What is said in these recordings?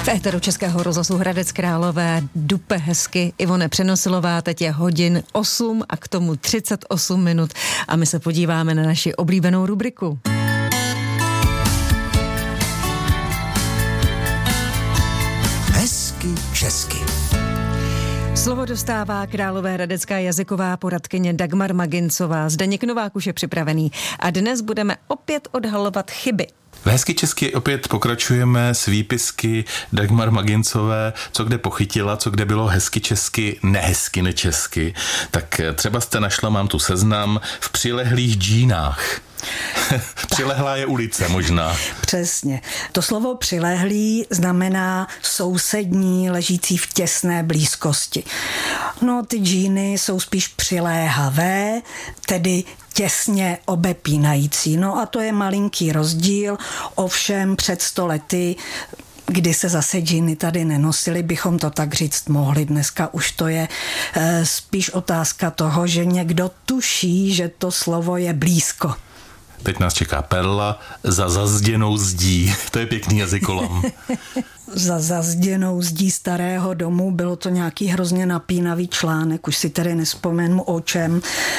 V éteru Českého rozhlasu Hradec Králové dupe hezky Ivone Přenosilová, teď je hodin 8 a k tomu 38 minut a my se podíváme na naši oblíbenou rubriku. Hezky česky. Slovo dostává královéhradecká jazyková poradkyně Dagmar Magincová. Zdeněk Novák už je připravený a dnes budeme opět odhalovat chyby. V Hezky česky opět pokračujeme s výpisky Dagmar Magincové, co kde pochytila, co kde bylo hezky česky, nehezky nečesky. Tak třeba jste našla, mám tu seznam, v přilehlých džínách. Přilehlá je ulice možná. Přesně. To slovo přilehlý znamená sousední, ležící v těsné blízkosti. No, ty džíny jsou spíš přiléhavé, tedy těsně obepínající. No a to je malinký rozdíl, ovšem před 100 lety, kdy se zase džíny tady nenosily, bychom to tak říct mohli. Dneska už to je spíš otázka toho, že někdo tuší, že to slovo je blízko. Teď nás čeká perla za zazděnou zdí. To je pěkný jazykolam. Za zazděnou zdí starého domu, bylo to nějaký hrozně napínavý článek, už si tedy nespomenu o čem.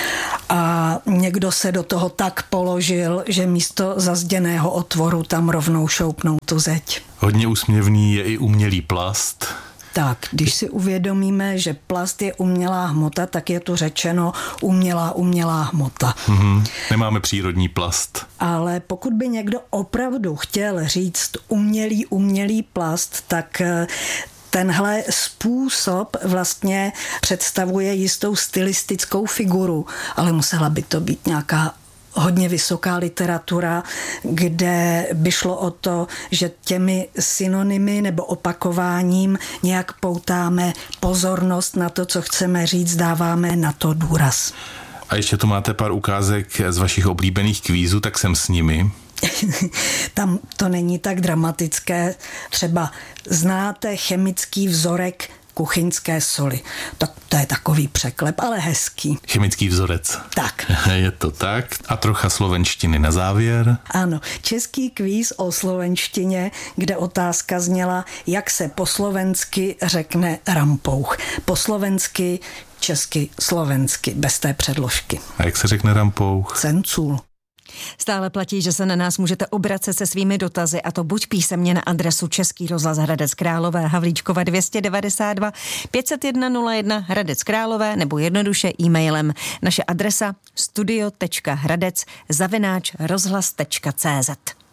A někdo se do toho tak položil, že místo zazděného otvoru tam rovnou šoupnou tu zeď. Hodně úsměvný je i umělý plast. Tak, když si uvědomíme, že plast je umělá hmota, tak je tu řečeno umělá hmota. Nemáme přírodní plast. Ale pokud by někdo opravdu chtěl říct umělý plast, tak tenhle způsob vlastně představuje jistou stylistickou figuru, ale musela by to být nějaká hodně vysoká literatura, kde by šlo o to, že těmi synonymy nebo opakováním nějak poutáme pozornost na to, co chceme říct, dáváme na to důraz. A ještě tu máte pár ukázek z vašich oblíbených kvízů, tak jsem s nimi. Tam to není tak dramatické. Třeba znáte chemický vzorek kuchyňské soli. Tak to je takový překlep, ale hezký. Chemický vzorec. Tak. Je to tak. A trocha slovenštiny na závěr. Ano, český kvíz o slovenštině, kde otázka zněla, jak se po slovensky řekne rampouch. Po slovensky, česky, slovensky, bez té předložky. A jak se řekne rampouch? Cencůl. Stále platí, že se na nás můžete obracet se svými dotazy, a to buď písemně na adresu Český rozhlas Hradec Králové, Havlíčkova 292 501 01 Hradec Králové, nebo jednoduše e-mailem. Naše adresa studio.hradec@rozhlas.cz.